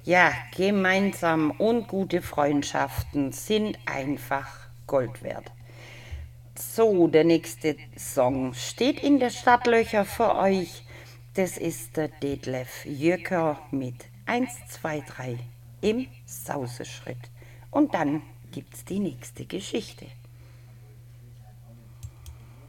Ja, gemeinsam und gute Freundschaften sind einfach Gold wert. So, der nächste Song steht in der Startlöcher für euch. Das ist der Detlef Jürker mit 1, 2, 3 im Sauseschritt. Und dann gibt's die nächste Geschichte.